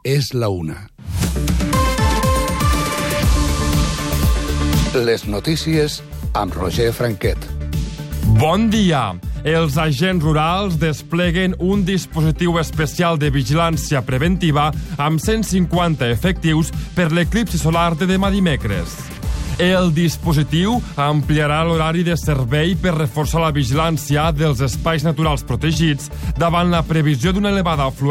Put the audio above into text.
és la 1. Les notícies amb Roger Franquet. Bon dia. Els agents rurals despleguen un dispositiu especial de vigilància preventiva amb 150 efectius per l'eclipsi solar de demà dimecres. El dispositiu ampliarà l'horari de servei per reforçar la vigilància dels espais naturals protegits davant la previsió d'una elevada afluència